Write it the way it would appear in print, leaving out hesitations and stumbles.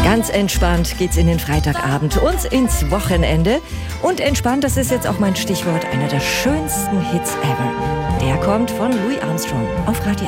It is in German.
Ganz entspannt geht's in den Freitagabend und ins Wochenende. Und entspannt, das ist jetzt auch mein Stichwort, einer der schönsten Hits ever. Der kommt von Louis Armstrong auf Radio